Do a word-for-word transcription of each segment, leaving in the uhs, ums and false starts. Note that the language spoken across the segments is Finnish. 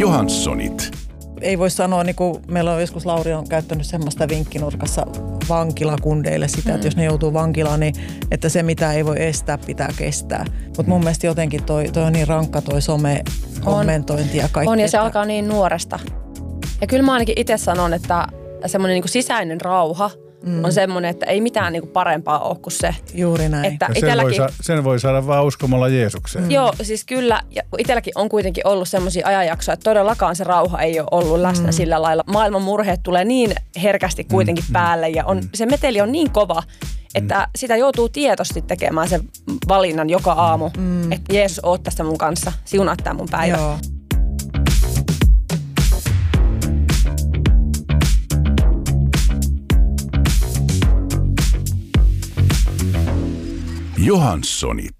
Johanssonit. Ei voi sanoa, niin kuin meillä on joskus Lauri on käyttänyt semmoista vinkkinurkassa vankilakundeille sitä, että jos ne joutuu vankilaan, niin että se mitä ei voi estää, pitää kestää. Mutta mun mielestä jotenkin toi, toi on niin rankka toi some-kommentointi ja kaikki. On ja se että... alkaa niin nuoresta. Ja kyllä mä ainakin itse sanon, että semmoinen niin kuin sisäinen rauha mm. on semmoinen, että ei mitään niin kuin parempaa ole kuin se. Juuri näin. Että sen, itselläkin... voi sa- sen voi saada vaan uskomalla Jeesukseen. Mm. Joo, siis kyllä. Ja itselläkin on kuitenkin ollut semmoisia ajanjaksoja, että todellakaan se rauha ei ole ollut läsnä mm. sillä lailla. Maailman murheet tulee niin herkästi kuitenkin mm. päälle ja on, se meteli on niin kova, että mm. sitä joutuu tietoisesti tekemään sen valinnan joka aamu. Mm. Että Jeesus, oot tässä mun kanssa, siunaat tää mun päivä. Joo. Johanssonit.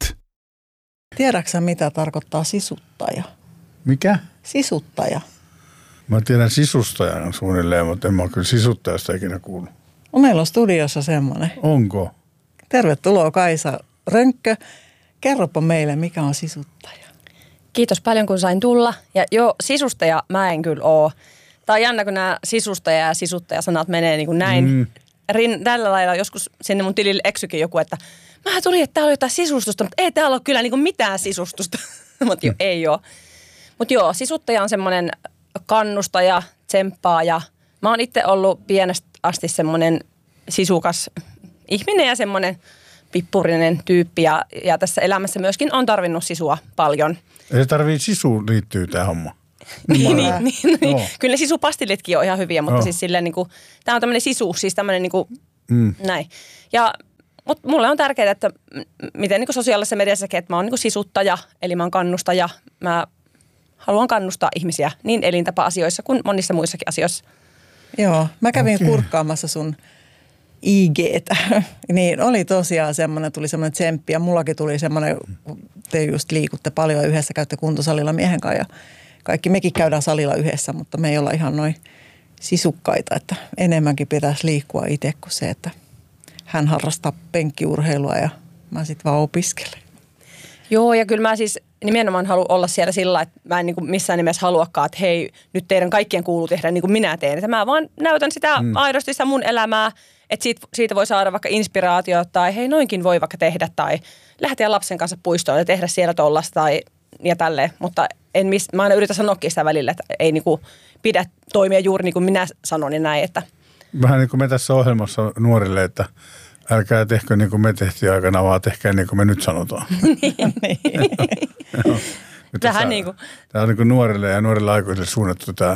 Tiedätkö mitä tarkoittaa sisuttaja? Mikä? Sisuttaja. Mä tiedän sisustajan suunnilleen, mutta en mä ole kyllä sisuttajasta ikinä kuullut. No, meillä on studiossa semmoinen. Onko? Tervetuloa Kaisa Rönkkö. Kerropa meille, mikä on sisuttaja. Kiitos paljon, kun sain tulla. Ja joo, sisustaja mä en kyllä oo. Tää on jännä, kun nämä sisustaja ja sisuttaja-sanat menee niin kuin näin. Mm. Rin, tällä lailla joskus sinne mun tilille eksykin joku, että mä tulin, että täällä on jotain sisustusta, mutta ei täällä ole kyllä niin kuin mitään sisustusta. Mutta jo, ei ole. Mutta joo, sisuttaja on semmoinen kannustaja, tsemppaaja. Mä oon itse ollut pienestä asti semmoinen sisukas ihminen ja semmoinen pippurinen tyyppi. Ja, ja tässä elämässä myöskin on tarvinnut sisua paljon. Ei se tarvii sisuun liittyy tää homma. niin, niin, niin, niin. Kyllä ne sisupastillitkin on ihan hyviä, mutta oh. siis silleen niin kuin, tää on tämmöinen sisu, siis tämmöinen niin kuin, mm. näin. Ja mutta mulle on tärkeää, että miten niin kuin sosiaalisessa mediassakin, että mä oon niin kuin sisuttaja, eli mä oon kannustaja. Mä haluan kannustaa ihmisiä niin elintapa-asioissa kuin monissa muissakin asioissa. Joo, mä kävin okay. kurkkaamassa sun I G:tä. Niin oli tosiaan semmoinen, tuli semmoinen tsemppi ja mullakin tuli semmoinen, te just liikutte paljon ja yhdessä käytte kuntosalilla miehen kanssa ja kaikki mekin käydään salilla yhdessä, mutta me ei olla ihan noin sisukkaita, että enemmänkin pitäisi liikkua itse kuin se, että hän harrastaa penkkiurheilua ja mä sitten vaan opiskelen. Joo, ja kyllä mä siis nimenomaan haluan olla siellä sillä, että mä en niin kuin missään nimessä haluakaan, että hei, nyt teidän kaikkien kuuluu tehdä niin kuin minä teen. Että mä vaan näytän sitä mm. aidosti sitä mun elämää, että siitä, siitä voi saada vaikka inspiraatio tai hei, noinkin voi vaikka tehdä tai lähteä lapsen kanssa puistoon ja tehdä siellä tollasta tai ja tälleen. Mutta en miss, mä aina yritän sanoakin sitä välillä, että ei niin kuin pidä toimia juuri niin kuin minä sanon niin näin, että vähän niin kuin me tässä ohjelmassa nuorille, että älkää tehkö niin kuin me tehtiin aikana, vaan tehkää niin kuin me nyt sanotaan. Vähän niin kuin. Tämä on niin kuin nuorille ja nuorille aikuisille suunnattu tämä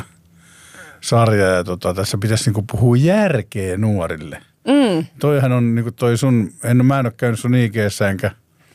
sarja ja tota, tässä pitäisi niin kuin puhua järkeä nuorille. Mm. Toihan on niin kuin toi sun, en, mä en ole käynyt sun I G:ssä enkä,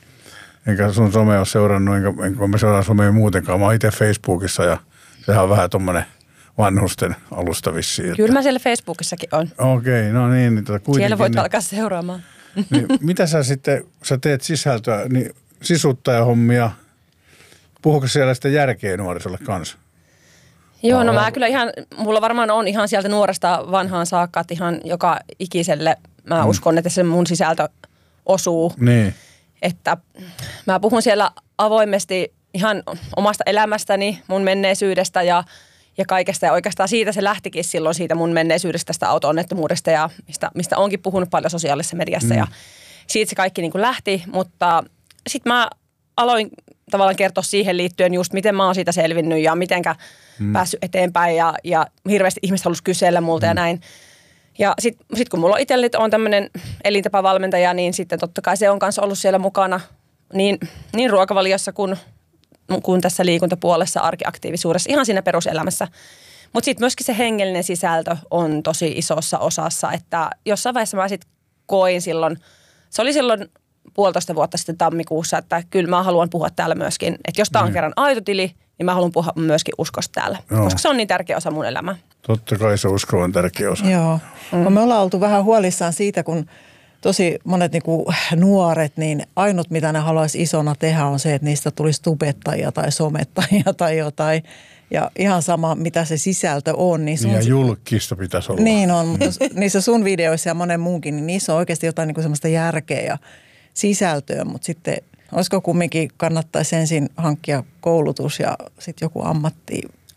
enkä sun somea ole seurannut, enkä, enkä mä seuraan somea muutenkaan. Mä oon itse Facebookissa ja sehän on vähän tommoinen vanhusten alusta vissiin. Kyllä mä siellä Facebookissakin on. Okei, okay, no niin. niin tota, siellä voit niin, alkaa seuraamaan. Niin, mitä sä sitten, sä teet sisältöä, niin sisuttajahommia, puhuuko siellä sitten järkeä nuorisolle kanssa? Joo, no mä kyllä ihan, mulla varmaan on ihan sieltä nuoresta vanhaan saakka, että ihan joka ikiselle mä mm. uskon, että se mun sisältö osuu. Niin. Että mä puhun siellä avoimesti ihan omasta elämästäni, mun menneisyydestä ja Ja kaikesta ja oikeastaan siitä se lähtikin silloin siitä mun menneisyydestä, tästä auto-onnettomuudesta ja mistä, mistä onkin puhunut paljon sosiaalisessa mediassa mm. ja siitä se kaikki niin kuin lähti, mutta sitten mä aloin tavallaan kertoa siihen liittyen just miten mä oon siitä selvinnyt ja mitenkä mm. päässyt eteenpäin ja, ja hirveästi ihmiset halusi kysellä multa mm. ja näin. Ja sitten sit kun mulla on itselleni on tämmöinen elintapavalmentaja, niin sitten totta kai se on kanssa ollut siellä mukana niin, niin ruokavaliossa kuin kuin tässä liikuntapuolessa, arkiaktiivisuudessa, ihan siinä peruselämässä. Mutta sitten myöskin se hengellinen sisältö on tosi isossa osassa, että jossain vaiheessa mä sitten koin silloin, se oli silloin puolitoista vuotta sitten tammikuussa, että kyllä mä haluan puhua täällä myöskin, että jos tää on mm. kerran aito tili, niin mä haluan puhua myöskin uskosta täällä, Joo. koska se on niin tärkeä osa mun elämää. Totta kai se usko on tärkeä osa. Joo, mm. me ollaan oltu vähän huolissaan siitä, kun tosi monet niinku nuoret, niin ainut mitä ne haluaisi isona tehdä on se, että niistä tulisi tubettajia tai somettajia tai jotain. Ja ihan sama, mitä se sisältö on. Niin sun, ja julkista pitäisi olla. Niin on, mutta niissä sun videoissa ja monen muunkin, niin niissä on oikeasti jotain niinku semmoista järkeä ja sisältöä. Mutta sitten olisiko kumminkin kannattaisi ensin hankkia koulutus ja sitten joku ammatti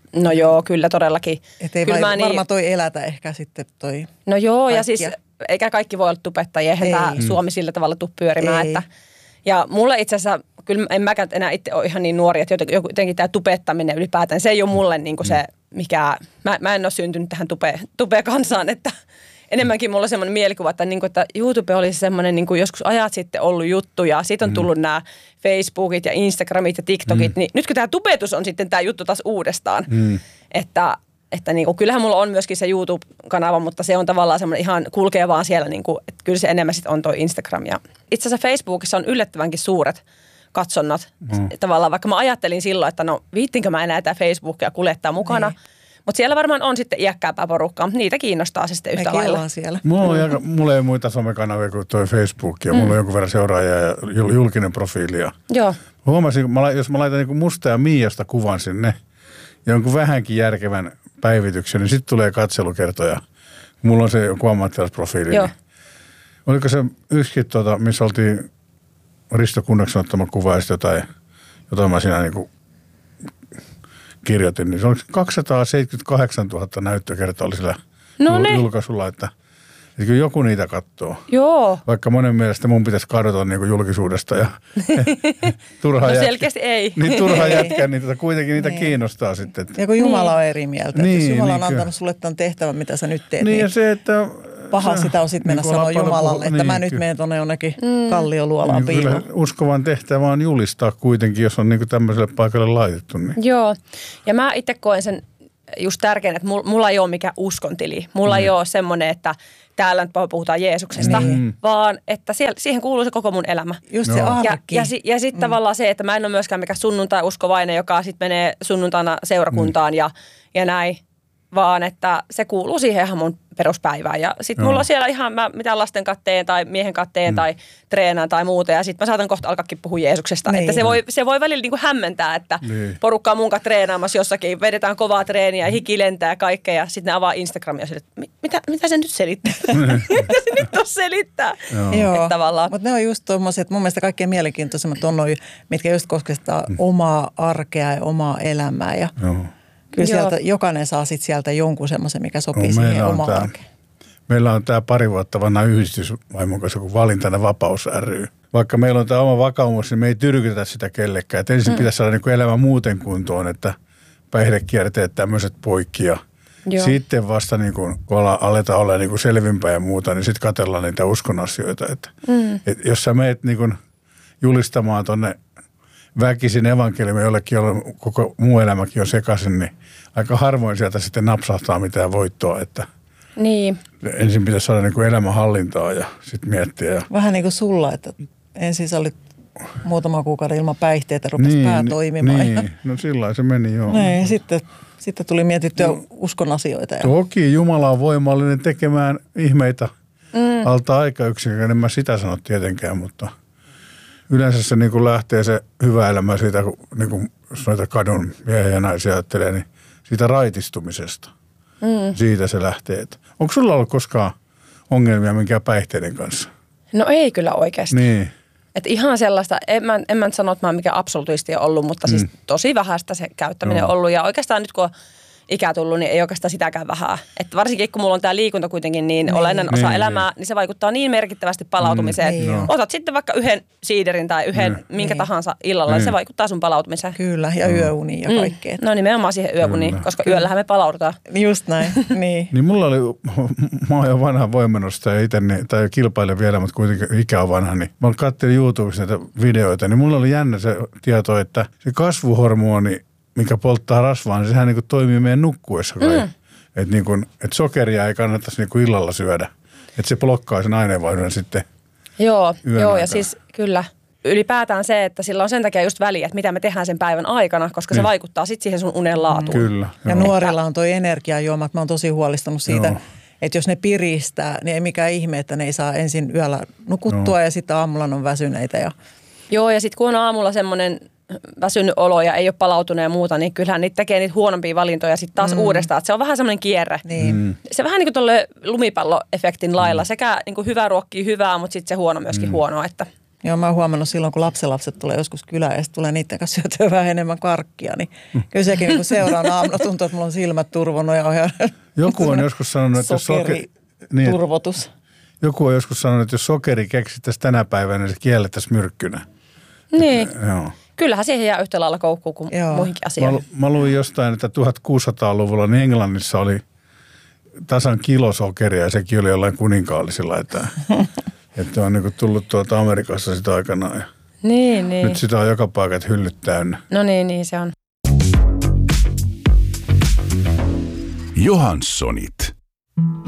No joo, kyllä todellakin. Että ei kyllä vai, niin, varmaan toi elätä ehkä sitten toi. No joo, kaikkia. ja siis eikä kaikki voi olla tubettajia, eihän Ei. tämä Suomi sillä tavalla tule pyörimään. Että, ja mulle itse asiassa, kyllä en mäkään enää itse ole ihan niin nuori, että jotenkin tämä tubettaminen ylipäätään, se ei ole mulle niin kuin se, mikä, mä, mä en ole syntynyt tähän tube, tube-kansaan, että enemmänkin mulla on semmoinen mielikuva, että, niin kuin, että YouTube olisi semmoinen niin kuin joskus ajat sitten ollut juttu ja sitten on tullut mm. nämä Facebookit ja Instagramit ja TikTokit, mm. niin nyt kun tämä tubetus on sitten tämä juttu taas uudestaan, mm. että, että niin kuin, kyllähän mulla on myöskin se YouTube-kanava, mutta se on tavallaan semmoinen ihan kulkee vaan siellä, niin kuin, että kyllä se enemmän sitten on tuo Instagram. Ja itse asiassa Facebookissa on yllättävänkin suuret katsonnat. Mm. Tavallaan vaikka mä ajattelin silloin, että no viittinkö mä enää tämä Facebookia kuljettaa mukana, niin. Mutta siellä varmaan on sitten iäkkääpää porukkaa, mutta niitä kiinnostaa se sitten yhtä lailla. Siellä. Mulla, on aika, mulla ei muita somekanavia kuin toi Facebook ja mm. mulla on jonkun verran seuraajia ja julkinen profiili. Joo. Huomasin, jos mä laitan niin Musta ja Miiasta kuvan sinne ja jonkun vähänkin järkevän päivityksen, niin sitten tulee katselukertoja. Mulla on se joku ammattilaisprofiili. Niin. Oliko se yksikin, tuota, missä oltiin Risto Kunnaksen ottama kuva ja jotain, jotain mä siinä niin kuin kirjoitin, niin se oli kaksisataaseitsemänkymmentäkahdeksantuhatta näyttökertaa oli sillä no jul- julkaisulla, että, että kyllä joku niitä katsoo. Joo. Vaikka monen mielestä mun pitäisi kadota niin kuin julkisuudesta ja turhaa no jätkä. selkeästi ei. Niin turhaa jätkää, niin tota kuitenkin niitä niin. kiinnostaa sitten. Että. Ja kun Jumala on eri mieltä. Niin, jos Jumala on niin, antanut sulle tämän tehtävän, mitä sä nyt teet, niin, niin ja se, että paha se, sitä on sitten mennä niin sanoa Jumalalle, että niin, mä nyt menen tuonne jonnekin mm. kallioluolaan niin, piiloon. Uskovan tehtävä on julistaa kuitenkin, jos on niin kuin tämmöiselle paikalle laitettu. Niin. Joo, ja mä itse koen sen just tärkeänä, että mulla ei ole mikään uskontili. Mulla mm. ei ole semmoinen, että täällä nyt puhutaan Jeesuksesta, mm. vaan että siellä, siihen kuuluu se koko mun elämä. Just no. se arki. Ja, ja, ja sitten mm. tavallaan se, että mä en ole myöskään mikään sunnuntai-uskovainen, joka sitten menee sunnuntaina seurakuntaan mm. ja, ja näin, vaan että se kuuluu siihen ihan mun peruspäivään. Ja sitten mulla on siellä ihan mä mitään lasten katteen tai miehen katteen mm. tai treenaan tai muuta. Ja sitten mä saatan kohta alkaakin puhua Jeesuksesta. Niin. Että se voi, se voi välillä niinku hämmentää, että niin. porukka on mun kanssa treenaamassa jossakin. Vedetään kovaa treeniä ja hiki lentää ja kaikkea. Ja sitten ne avaa Instagramia sille, että mitä, mitä se nyt selittää? mitä se nyt on selittää? Joo, mutta ne on just tuommoiset, että mun mielestä kaikkein mielenkiintoisemmat on noi, mitkä just koskettaa mm. omaa arkea ja omaa elämää. Ja joo. Kyllä sieltä, jokainen saa sitten sieltä jonkun semmoisen, mikä sopii no, siihen omaan arkeen. Meillä on tämä pari vuotta vanha yhdistys, vaimon kanssa, kuin Valintana Vapaus ry. Vaikka meillä on tämä oma vakaumus, niin me ei tyrkytä sitä kellekään. Et ensin mm. pitäisi saada niin kuin elämä muuten kuntoon, että päihdekierteet tämmöiset poikki. Ja sitten vasta niin kuin, kun aletaan olla niin kuin selvinpäin ja muuta, niin sitten katsellaan niitä uskon asioita. Että, mm. et jos sä meet niin kuin julistamaan tuonne väkisin evankeliumi jollekin, jolla koko muu elämäkin on sekaisin, niin aika harvoin sieltä sitten napsahtaa mitään voittoa, että niin. ensin pitäisi saada niin kuin elämänhallintaa ja sitten miettiä. Ja vähän niin kuin sulla, että ensin sä olit muutama kuukauden ilman päihteitä, rupesi niin, pää toimimaan. Niin, ja no sillä se meni joo. Niin, sitten, sitten tuli mietittyä no, uskon asioita. Ja toki Jumala on voimallinen tekemään ihmeitä mm. alta aikayksikön, en mä sitä sano tietenkään, mutta yleensä se niin kuin lähtee se hyvä elämä siitä, kun niin kuin, jos noita kadun miehiä ja naisia ajattelee, niin siitä raitistumisesta. Mm. Siitä se lähtee. Onko sulla ollut koskaan ongelmia minkään päihteiden kanssa? No ei kyllä oikeasti. Niin. Et ihan sellaista, en mä, en mä nyt sano, että mä oon mikään absolutisti ollut, mutta siis mm. tosi vähäistä se käyttäminen no. on ollut. Ja oikeastaan nyt kun on ikä tullut, niin ei oikeastaan sitäkään vähää. Että varsinkin kun mulla on tämä liikunta kuitenkin niin, niin olennainen osa niin, elämää, niin se vaikuttaa niin merkittävästi palautumiseen. Mm, niin otat sitten vaikka yhden siiderin tai yhden mm, minkä niin. tahansa illalla, niin se vaikuttaa sun palautumiseen. Kyllä, ja yöuniin ja kaikkea. Mm. No nimenomaan siihen yöuniin, Kyllä. koska Kyllä. yöllähän me palaudutaan. Just näin, niin. Niin mulla oli, mä oon jo vanha voimenosta ja itse, tai kilpailen vielä, mutta kuitenkin ikä on vanha, niin mä katselin YouTubessa näitä videoita, niin mulla oli jännä se tieto, että se kasvuhormoni, mikä polttaa rasvaa, niin sehän niin toimii meidän nukkuessa kai. Mm. Että niin et sokeria ei kannattaisi niin illalla syödä. Että se blokkaa sen aineenvaihdon sitten Joo, joo ja siis kyllä. Ylipäätään se, että sillä on sen takia just väliä, että mitä me tehdään sen päivän aikana, koska niin. se vaikuttaa sitten siihen sun unen laatuun. Kyllä. Ja joo. nuorilla on toi energiajuoma, että mä oon tosi huolestunut siitä, joo. että jos ne piristää, niin ei mikään ihme, että ne ei saa ensin yöllä nukuttua joo. ja sitten aamulla on väsyneitä. Ja joo, ja sitten kun on aamulla semmoinen väsynyt olo ja ei ole palautunut ja muuta, niin kyllähän niitä tekee niitä huonompia valintoja sitten taas mm. uudestaan. Että se on vähän semmoinen kierre. Niin. Mm. Se vähän niin kuin tuolle lumipalloefektin lailla. Sekä niin kuin hyvä ruokkii hyvää, mutta sitten se huono myöskin mm. huonoa. Että Joo, mä oon huomannut silloin, kun lapsenlapset tulee joskus kylään ja sitten tulee niiden kanssa syötyä vähän enemmän karkkia, niin kyllä sekin niin seuraavana aamuna tuntuu, että mulla on silmät turvonnut ja on ihan Joku on joskus sanonut, että jos sokeri... Niin, turvotus. Joku on joskus sanonut, että jos sokeri keksittäisiin tänä päivänä, niin se kiellettäisiin myrkkynä. Niin. Että, joo. Kyllähän siihen jää yhtä lailla koukkuun kuin Joo. muihinkin asioihin. Mä, mä luin jostain, että tuhatkuusisataaluvulla niin Englannissa oli tasan kilo sokeria ja sekin oli jollain kuninkaallisilla, että, että on niin tullut tuolta Amerikassa sitä aikanaan. Ja niin, niin. Nyt sitä on joka paikat hyllyt täynnä. No niin, niin se on. Johanssonit.